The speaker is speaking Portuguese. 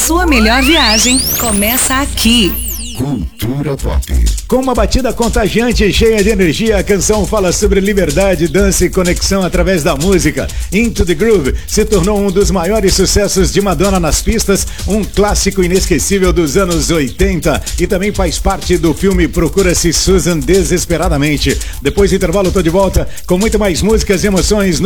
sua melhor viagem começa aqui. Cultura Pop. Com uma batida contagiante e cheia de energia, a canção fala sobre liberdade, dança e conexão através da música. Into the Groove se tornou um dos maiores sucessos de Madonna nas pistas, um clássico inesquecível dos anos 80 e também faz parte do filme Procura-se Susan desesperadamente. Depois do intervalo, tô de volta com muito mais músicas e emoções no